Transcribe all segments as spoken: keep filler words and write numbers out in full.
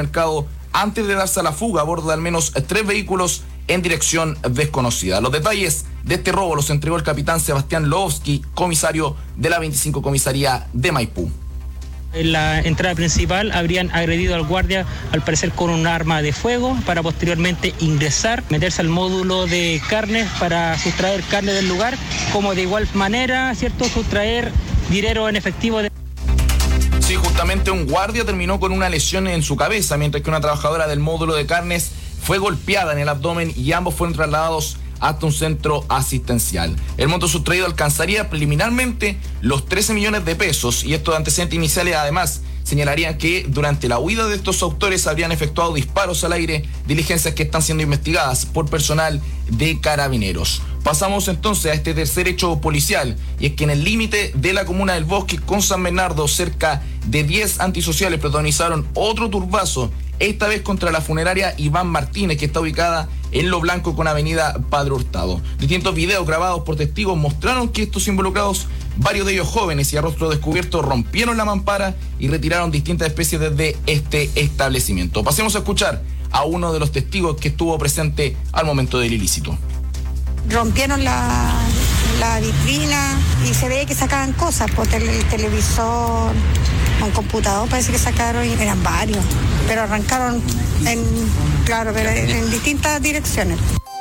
supermercado antes de darse a la fuga a bordo de al menos tres vehículos en dirección desconocida. Los detalles de este robo los entregó el capitán Sebastián Lowski, comisario de la veinticinco Comisaría de Maipú. En la entrada principal habrían agredido al guardia, al parecer con un arma de fuego, para posteriormente ingresar, meterse al módulo de carnes para sustraer carne del lugar, como de igual manera, ¿cierto?, sustraer dinero en efectivo de... Sí, justamente un guardia terminó con una lesión en su cabeza, mientras que una trabajadora del módulo de carnes fue golpeada en el abdomen y ambos fueron trasladados hasta un centro asistencial. El monto sustraído alcanzaría preliminarmente los trece millones de pesos, y estos antecedentes iniciales además señalarían que durante la huida de estos autores habrían efectuado disparos al aire, diligencias que están siendo investigadas por personal de Carabineros. Pasamos entonces a este tercer hecho policial, y es que en el límite de la comuna del Bosque con San Bernardo, cerca de diez antisociales protagonizaron otro turbazo, esta vez contra la funeraria Iván Martínez, que está ubicada en Lo Blanco con avenida Padre Hurtado. Distintos videos grabados por testigos mostraron que estos involucrados, varios de ellos jóvenes y a rostro descubierto, rompieron la mampara y retiraron distintas especies desde este establecimiento. Pasemos a escuchar a uno de los testigos que estuvo presente al momento del ilícito. Rompieron la, la vitrina y se ve que sacaban cosas, por el televisor, un computador, parece que sacaron, y eran varios, pero arrancaron en, claro, pero en, en distintas direcciones.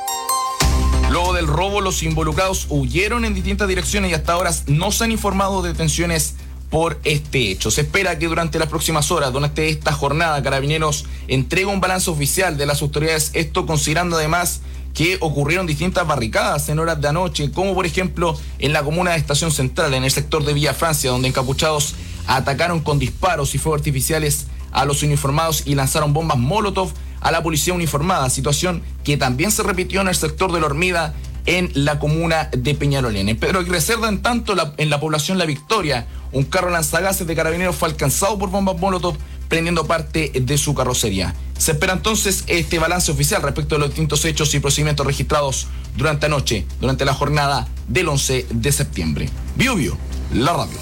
Luego del robo, los involucrados huyeron en distintas direcciones y hasta ahora no se han informado de detenciones por este hecho. Se espera que durante las próximas horas, durante esta jornada, Carabineros entregue un balance oficial de las autoridades, esto considerando además que ocurrieron distintas barricadas en horas de anoche, como por ejemplo en la comuna de Estación Central, en el sector de Villa Francia, donde encapuchados atacaron con disparos y fuegos artificiales a los uniformados y lanzaron bombas Molotov a la policía uniformada, situación que también se repitió en el sector de La Hormida, en la comuna de Peñalolén. En Pedro Aguirre Cerda, en tanto, la, en la población La Victoria, un carro lanzagases de Carabineros fue alcanzado por bombas Molotov, prendiendo parte de su carrocería. Se espera entonces este balance oficial respecto de los distintos hechos y procedimientos registrados durante anoche, durante la jornada del once de septiembre. Bio Bio, la radio.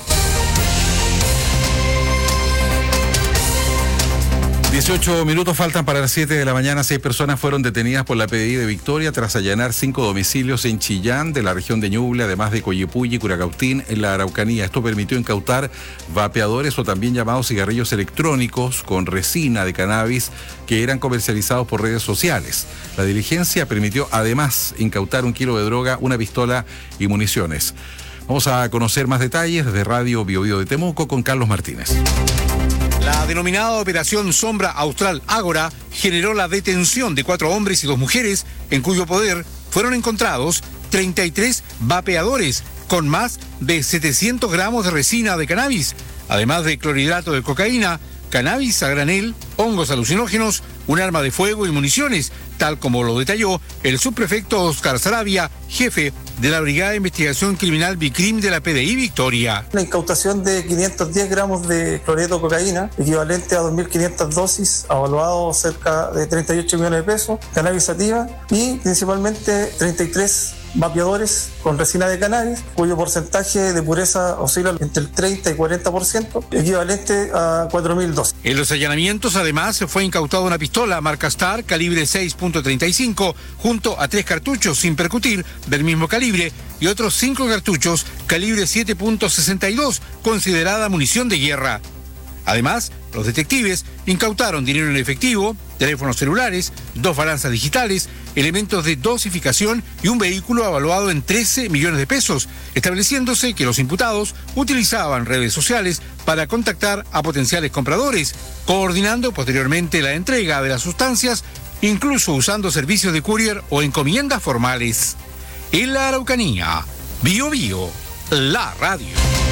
dieciocho minutos faltan para las siete de la mañana. Seis personas fueron detenidas por la P D I de Victoria tras allanar cinco domicilios en Chillán, de la región de Ñuble, además de Coyipulli y Curacautín, en la Araucanía. Esto permitió incautar vapeadores, o también llamados cigarrillos electrónicos, con resina de cannabis, que eran comercializados por redes sociales. La diligencia permitió además incautar un kilo de droga, una pistola y municiones. Vamos a conocer más detalles desde Radio Bio Bio de Temuco con Carlos Martínez. La denominada Operación Sombra Austral Ágora generó la detención de cuatro hombres y dos mujeres, en cuyo poder fueron encontrados treinta y tres vapeadores con más de setecientos gramos de resina de cannabis, además de clorhidrato de cocaína, cannabis a granel, hongos alucinógenos, un arma de fuego y municiones, tal como lo detalló el subprefecto Oscar Sarabia, jefe de la Brigada de Investigación Criminal BICRIM de la P D I Victoria. La incautación de quinientos diez gramos de clorhidrato de cocaína, equivalente a dos mil quinientas dosis, evaluado cerca de treinta y ocho millones de pesos, cannabis sativa y principalmente treinta y tres vapeadores con resina de cannabis, cuyo porcentaje de pureza oscila entre el treinta y cuarenta por ciento, equivalente a cuatro mil dosis. En los allanamientos, además, se fue incautada una pistola marca Star calibre seis punto treinta y cinco, junto a tres cartuchos sin percutir del mismo calibre y otros cinco cartuchos calibre siete punto sesenta y dos, considerada munición de guerra. Además, los detectives incautaron dinero en efectivo, teléfonos celulares, dos balanzas digitales, elementos de dosificación y un vehículo evaluado en trece millones de pesos, estableciéndose que los imputados utilizaban redes sociales para contactar a potenciales compradores, coordinando posteriormente la entrega de las sustancias, incluso usando servicios de courier o encomiendas formales. En la Araucanía, Bio Bio, la radio.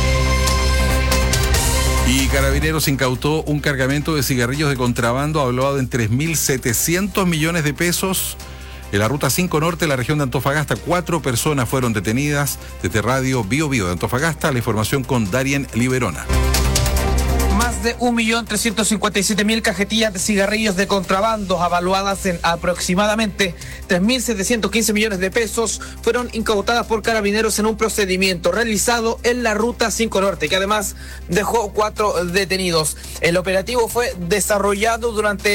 Y Carabineros incautó un cargamento de cigarrillos de contrabando evaluado en tres mil setecientos millones de pesos. En la Ruta cinco Norte de la región de Antofagasta, cuatro personas fueron detenidas. Desde Radio Bio Bio de Antofagasta, la información con Darien Liberona. Más de un millón trescientos cincuenta y siete mil cajetillas de cigarrillos de contrabando, avaluadas en aproximadamente tres mil setecientos quince millones de pesos, fueron incautadas por Carabineros en un procedimiento realizado en la Ruta cinco Norte, que además dejó cuatro detenidos. El operativo fue desarrollado durante